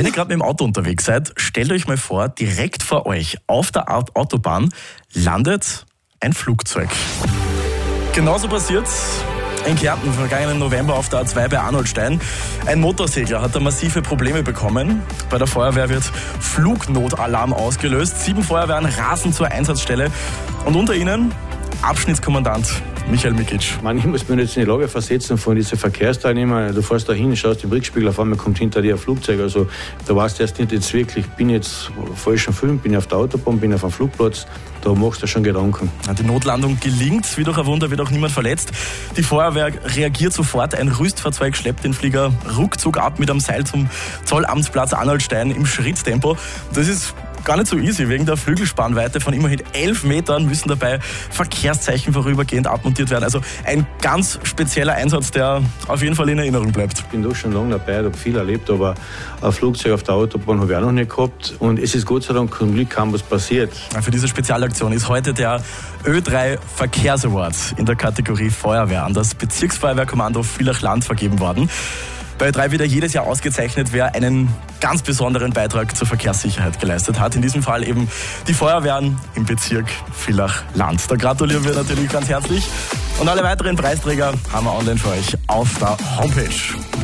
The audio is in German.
Wenn ihr gerade mit dem Auto unterwegs seid, stellt euch mal vor, direkt vor euch auf der Autobahn landet ein Flugzeug. Genauso passiert in Kärnten vergangenen November auf der A2 bei Arnoldstein. Ein Motorsegler hat da massive Probleme bekommen. Bei der Feuerwehr wird Flugnotalarm ausgelöst. 7 Feuerwehren rasen zur Einsatzstelle. Und unter ihnen Abschnittskommandant Michael Mikic. Ich muss mich jetzt in die Lage versetzen von diesen Verkehrsteilnehmern. Du fährst da hin, schaust im Rückspiegel, auf einmal kommt hinter dir ein Flugzeug. Also da weißt du erst nicht jetzt wirklich, bin ich jetzt falsch am Film, bin ich auf der Autobahn, bin ich auf einem Flugplatz. Da machst du schon Gedanken. Die Notlandung gelingt, wie durch ein Wunder wird auch niemand verletzt. Die Feuerwehr reagiert sofort, ein Rüstfahrzeug schleppt den Flieger ruckzuck ab mit einem Seil zum Zollamtsplatz Arnoldstein im Schritttempo. Das ist gar nicht so easy. Wegen der Flügelspannweite von immerhin 11 Metern müssen dabei Verkehrszeichen vorübergehend abmontiert werden. Also ein ganz spezieller Einsatz, der auf jeden Fall in Erinnerung bleibt. Ich bin da schon lange dabei, habe viel erlebt, aber ein Flugzeug auf der Autobahn habe ich auch noch nicht gehabt. Und es ist Gott sei Dank zum Glück kaum was passiert. Für diese Spezialaktion ist heute der Ö3 Verkehrsaward in der Kategorie Feuerwehr an das Bezirksfeuerwehrkommando Villach-Land vergeben worden. Bei Ö3 wird jedes Jahr ausgezeichnet, wer einen ganz besonderen Beitrag zur Verkehrssicherheit geleistet hat. In diesem Fall eben die Feuerwehren im Bezirk Villach-Land. Da gratulieren wir natürlich ganz herzlich. Und alle weiteren Preisträger haben wir online für euch auf der Homepage.